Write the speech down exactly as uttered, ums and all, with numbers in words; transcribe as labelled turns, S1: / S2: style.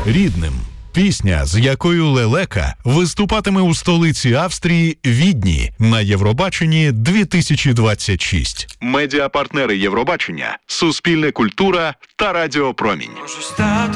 S1: Рідним. Пісня, з якою Лелека виступатиме у столиці Австрії Відні на Євробаченні дві тисячі двадцять шість. Медіапартнери Євробачення – Суспільне культура та Радіо Промінь.